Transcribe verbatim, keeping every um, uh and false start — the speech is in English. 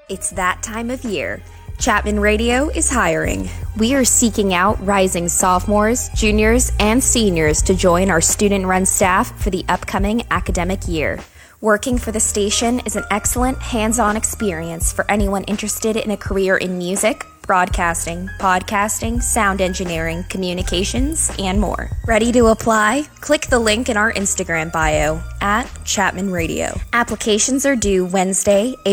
It's that time of year. Chapman Radio is hiring. We are seeking out rising sophomores, juniors, and seniors to join our student-run staff for the upcoming academic year. Working for the station is an excellent hands-on experience for anyone interested in a career in music, broadcasting, podcasting, sound engineering, communications, and more. Ready to apply? Click the link in our Instagram bio at Chapman Radio. Applications are due Wednesday,